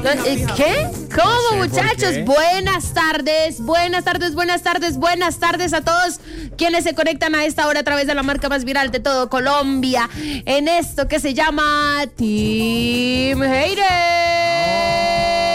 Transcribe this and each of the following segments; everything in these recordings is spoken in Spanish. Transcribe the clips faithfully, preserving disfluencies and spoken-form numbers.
¿Qué? ¿Cómo, muchachos? Buenas tardes, buenas tardes, buenas tardes, buenas tardes a todos quienes se conectan a esta hora a través de la marca más viral de todo Colombia en esto que se llama Team Hater.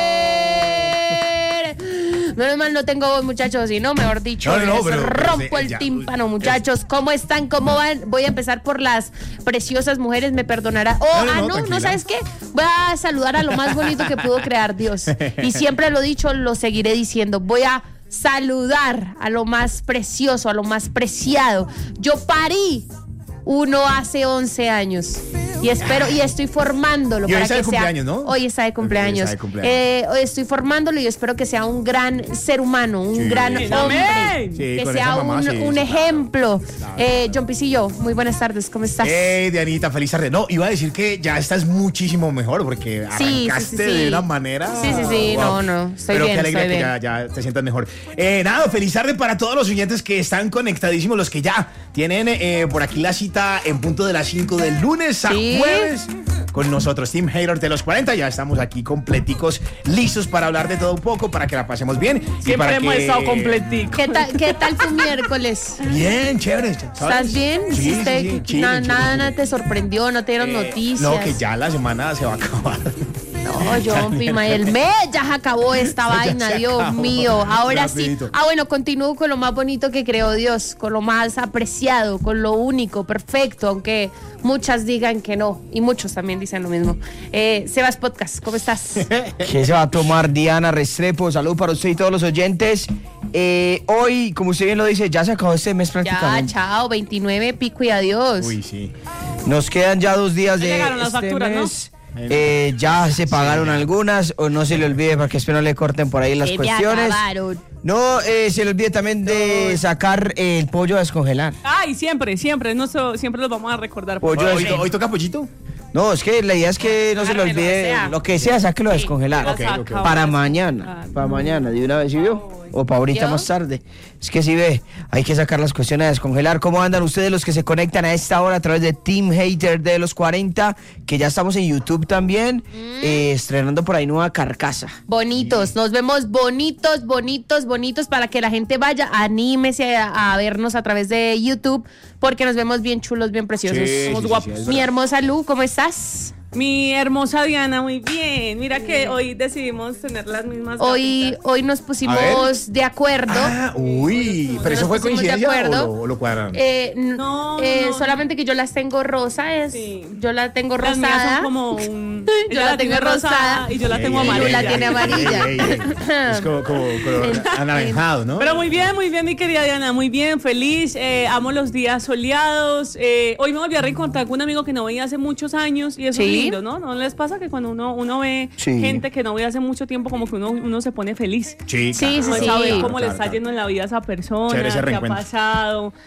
Menos mal no tengo voz, muchachos, y no, mejor dicho, no, no, pero, rompo pero, el ya, tímpano, muchachos. ¿Cómo están? ¿Cómo van? Voy a empezar por las preciosas mujeres, me perdonará. Oh, no, no, ah, no, no, ¿sabes qué? Voy a saludar a lo más bonito que pudo crear Dios. Y siempre lo he dicho, lo seguiré diciendo. Voy a saludar a lo más precioso, a lo más preciado. Yo parí uno hace once años. Y espero, y estoy formándolo. Y hoy para está que de cumpleaños, sea, ¿no? Hoy está de cumpleaños. Hoy está de cumpleaños. Eh, hoy estoy formándolo y espero que sea un gran ser humano, un Sí. gran Sí, hombre. sí, que con sea esa mamá, un, sí, un sí, ejemplo. claro. Eh, John Pisillo, muy buenas tardes, ¿cómo estás? Hey, Dianita, feliz tarde. No, iba a decir que ya estás muchísimo mejor porque Sí, arrancaste sí, sí, sí. de una manera. Sí, sí, sí, wow. no, no, estoy Pero bien, qué alegría estoy que bien. ya, ya te sientas mejor. Eh, nada, feliz tarde para todos los oyentes que están conectadísimos, los que ya tienen eh, por aquí la cita en punto de las cinco del lunes a Sí. jueves. Con nosotros, Team Hater de los cuarenta, ya estamos aquí completicos, listos para hablar de todo un poco, para que la pasemos bien. Siempre y para hemos que... estado completicos. ¿Qué tal, ¿Qué tal tu miércoles? Bien, chévere. ¿sabes? ¿Estás bien? Sí, sí, ¿Hiciste- sí, na- chile, nada, chile, nada chile. te sorprendió, no te dieron Eh, noticias. No, que ya la semana se va a acabar. No, John Pima, el mes ya se acabó esta Ya vaina, se Dios acabó. mío. Ahora sí. Rapidito. Ah, bueno, continúo con lo más bonito que creó Dios, con lo más apreciado, con lo único, perfecto, aunque muchas digan que no, y muchos también dicen lo mismo. Eh, Sebas Podcast, ¿cómo estás? ¿Qué se va a tomar Diana Restrepo? Salud para usted y todos los oyentes. Eh, hoy, como usted bien lo dice, ya se acabó este mes Ya, prácticamente. chao, veintinueve, pico y adiós. Uy, sí. Nos quedan ya dos días Ya de llegaron las este facturas, ¿no? mes. Eh, ya se pagaron algunas, o no se le olvide para que espero no le corten por ahí las Se me cuestiones. acabaron. No eh, se le olvide también de sacar eh, el pollo a descongelar. Ay, siempre, siempre, nuestro, siempre los vamos a recordar. por Pollo Hoy, favor. hoy, sí. hoy toca pollito. No, es que la idea es que no se le Agárrelo, olvide o sea. lo que sea, sáquelo a Sí, descongelar. lo Ok, saca ok. ahora. Para mañana, Ah, para mañana, de una vez, ¿sí vio? O para ahorita ¿Yo? más tarde. Es que si ve, hay que sacar las cuestiones a descongelar. ¿Cómo andan ustedes los que se conectan a esta hora a través de Team Hater de los cuarenta? Que ya estamos en YouTube también, eh, estrenando por ahí nueva carcasa. Bonitos, nos vemos bonitos, bonitos, bonitos para que la gente vaya, anímese a, a vernos a través de YouTube porque nos vemos bien chulos, bien preciosos. Sí, Somos sí, sí, guapos. sí, es Mi verdad. hermosa Lu, ¿cómo estás? Mi hermosa Diana, muy bien. Mira que hoy decidimos tener las mismas Hoy, gatitas. hoy nos A pusimos de acuerdo. Ah, uy. ¿Pero eso fue Nos pusimos de coincidencia o acuerdo. lo, o lo cuadraron? Eh, n- No, eh, no, solamente que yo las tengo rosa, es, Sí. yo la tengo Las mías rosada. son como un... Yo ella la tengo rosada y yo la Ey, tengo ey, Y Lu amarilla. la tiene amarilla. Ey, ey, ey. Es como, como color anaranjado, ¿no? Pero muy bien, muy bien, mi querida Diana, muy bien, feliz. Eh, amo los días soleados. Eh, hoy me volví a reencontrar con un amigo que no veía hace muchos años y eso Sí. es lindo, ¿no? ¿No les pasa que cuando uno, uno ve Sí. gente que no ve hace mucho tiempo, como que uno, uno se pone feliz? Sí, Sí, sí, Pues sí. saber Claro, cómo le claro, está claro. yendo en la vida a esa persona, Chévere ese qué ha reencuentro. pasado.